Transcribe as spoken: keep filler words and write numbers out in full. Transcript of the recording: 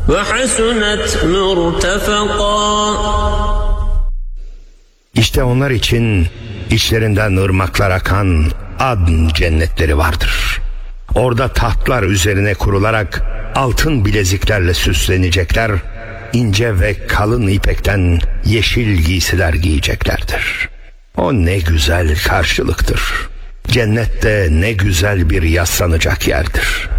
وحسنت مرتفقا. İşte onlar için içlerinden ırmaklar akan Adn cennetleri vardır. Orada tahtlar üzerine kurularak altın bileziklerle süslenecekler, ince ve kalın ipekten yeşil giysiler giyeceklerdir. O ne güzel karşılıktır. Cennette ne güzel bir yaslanacak yerdir.